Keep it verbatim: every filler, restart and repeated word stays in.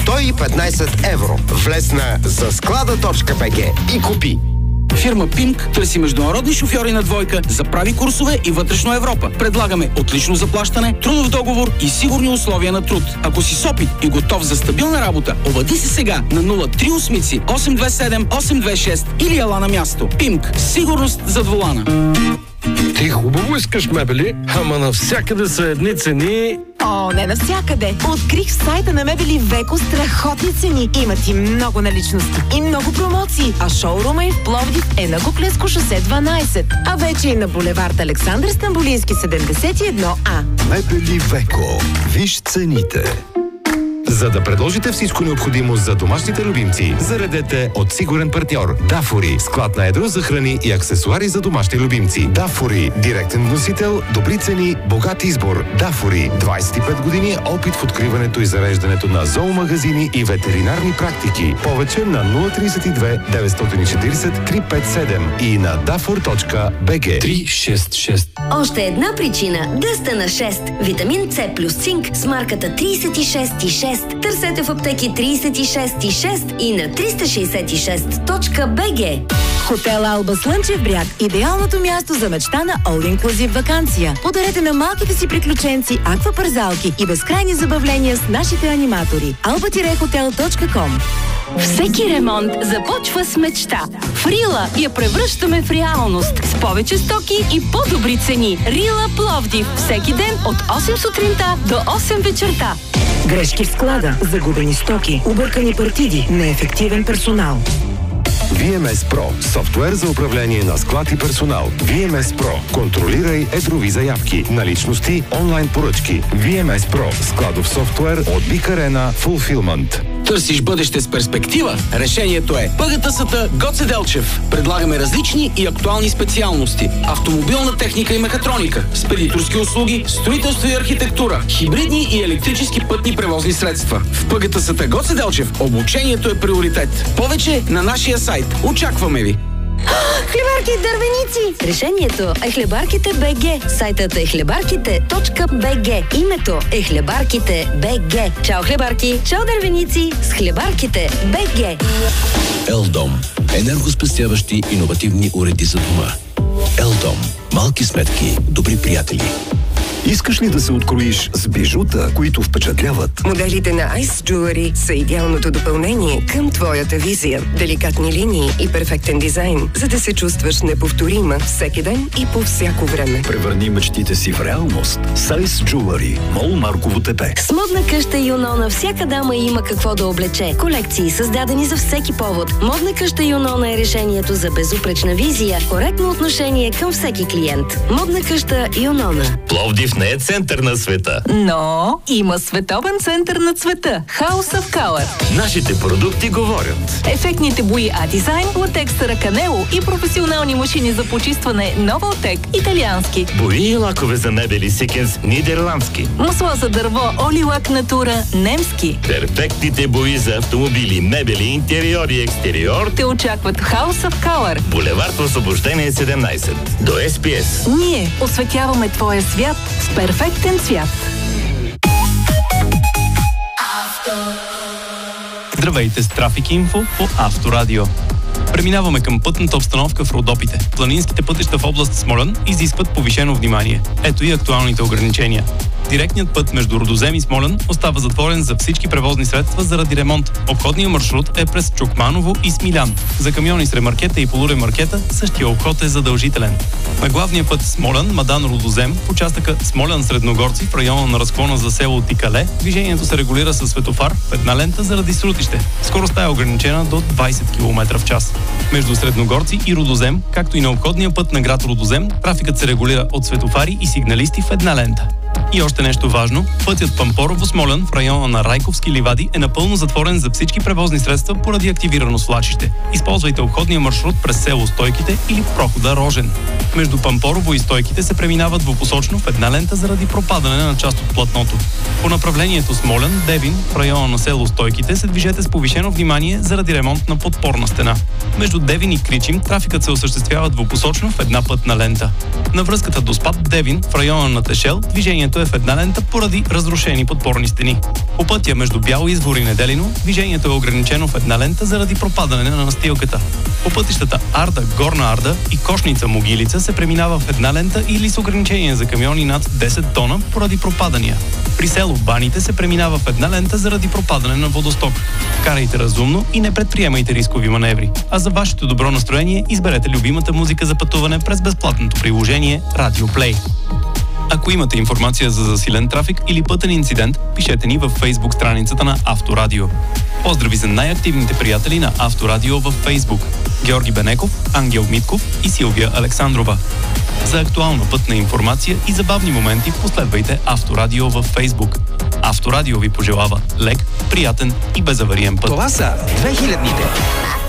сто и петнайсет евро. Влез на за склада точка би джи и купи. Фирма Пинк търси международни шофьори на двойка за прави курсове и вътрешно Европа. Предлагаме отлично заплащане, трудов договор и сигурни условия на труд. Ако си с опит и готов за стабилна работа, обади се сега на нула три осем осем две седем осем две шест или ела на място. Пинк. Сигурност зад волана. Ти хубаво искаш мебели, ама навсякъде са едни цени. О, не навсякъде. Открих в сайта на Мебели Веко страхотни цени. Имат и много наличности и много промоции. А шоурума им в Пловдив е на Гоклеско шосе дванайсет. А вече и на булевард Александър Стамболийски седемдесет и едно А. Мебели Веко. Виж цените. За да предложите всичко необходимо за домашните любимци, заредете от сигурен партньор Дафори. Склад на едро за храни и аксесуари за домашни любимци. Дафори. Директен вносител, добри цени, богат избор. Дафори. двайсет и пет години опит в откриването и зареждането на зоомагазини и ветеринарни практики. Повече на нула три две деветстотин и четирийсет триста петдесет и седем и на дафор точка би джи. три шест шест. Още една причина да сте на шест. Витамин С плюс цинк с марката трийсет и шест и шест. Търсете в аптеки трийсет и шест и шест и на триста шейсет и шест точка би джи. Хотел Алба Слънчев бряг. Идеалното място за мечта на All Inclusive ваканция. Подарете на малките си приключенци аквапарзалки и безкрайни забавления с нашите аниматори. алба хотел точка ком. Всеки ремонт започва с мечта. В Рила я превръщаме в реалност. С повече стоки и по-добри цени. Рила Пловдив. Всеки ден от осем сутринта до осем вечерта. Грешки в склада, загубени стоки, объркани партиди, неефективен персонал. ви ем ес Pro. Софтуер за управление на склад и персонал. ви ем ес Pro. Контролирай едрови заявки, наличности, онлайн поръчки. ви ем ес Pro. Складов софтуер от Big Arena Fulfillment. Търсиш бъдеще с перспектива? Решението е ПГТС-та Гоце Делчев. Предлагаме различни и актуални специалности. Автомобилна техника и мехатроника, спедиторски услуги, строителство и архитектура, хибридни и електрически пътни превозни средства. В ПГТС-та Гоце Делчев обучението е приоритет. Повече на нашия сайт. Очакваме ви! Хлебарки и дървеници! Решението е Хлебарките БГ. Сайтът е хлебарките точка би джи. Името е Хлебарките БГ. Чао хлебарки! Чао дървеници! С Хлебарките БГ. Елдом. Енергоспестяващи иновативни уреди за дома. Елдом. Малки сметки, добри приятели. Искаш ли да се откроиш с бижута, които впечатляват? Моделите на Ice Jewelry са идеалното допълнение към твоята визия. Деликатни линии и перфектен дизайн, за да се чувстваш неповторима всеки ден и по всяко време. Превърни мечтите си в реалност с Ice Jewelry. Мол Марково ТП. С модна къща Юнона всяка дама има какво да облече. Колекции създадени за всеки повод. Модна къща Юнона е решението за безупречна визия, коректно отношение към всеки клиент. Модна къща Юнона. Пловдив не е център на света. Но има световен център на цвета. House of Color. Нашите продукти говорят. Ефектните бои А-дизайн, латекс Раканело и професионални машини за почистване Новалтек, италиански. Бои и лакове за мебели Сикенс, нидерландски. Масло за дърво Олилак Натура, немски. Перфектните бои за автомобили, мебели, интериор и екстериор Те очакват House of Color. Булевард Освобождение седемнайсет. До Ес Пи Ес. Ние осветяваме твоя свят с перфектен цвят. Здравейте с Трафик Инфо по Авторадио. Преминаваме към пътната обстановка в Родопите. Планинските пътища в област Смолян изискват повишено внимание. Ето и актуалните ограничения. Директният път между Рудозем и Смолян остава затворен за всички превозни средства заради ремонт. Обходният маршрут е през Чукманово и Смилян. За камиони с ремаркета и полуремаркета същия обход е задължителен. На главния път Смолян, Мадан, Рудозем, в участъка Смолян Средногорци в района на разклона за село Тикале, движението се регулира със светофар в една лента заради срутище. Скоростта е ограничена до двайсет километра в час. Между Средногорци и Рудозем, както и на обходния път на град Рудозем, трафикът се регулира от светофари и сигналисти в една лента. И още нещо важно, пътят Пампорово-Смолян в района на Райковски ливади е напълно затворен за всички превозни средства поради активирано свлачище. Използвайте обходния маршрут през село Стойките или прохода Рожен. Между Пампорово и Стойките се преминава двупосочно в една лента заради пропадане на част от платното. По направлението Смолян-Девин в района на село Стойките се движете с повишено внимание заради ремонт на подпорна стена. Между Девин и Кричим трафикът се осъществява двупосочно в една пътна лента. На връзката до Спад Девин в района на Тешел движение движението е в една лента поради разрушени подпорни стени. По пътя между Бял извор и Неделино движението е ограничено в една лента заради пропадане на настилката. По пътищата Арда, Горна Арда и Кошница Могилица се преминава в една лента или с ограничение за камиони над десет тона поради пропадания. При село Баните се преминава в една лента заради пропадане на водосток. Карайте разумно и не предприемайте рискови маневри. А за вашето добро настроение изберете любимата музика за пътуване през безплатното приложение Radio Play. Ако имате информация за засилен трафик или пътен инцидент, пишете ни във Facebook страницата на Авторадио. Поздрави за най-активните приятели на Авторадио във Facebook: Георги Бенеков, Ангел Митков и Силвия Александрова. За актуална пътна информация и забавни моменти последвайте Авторадио във Facebook. Авторадио ви пожелава лек, приятен и безавариен път. Това са две хилядните.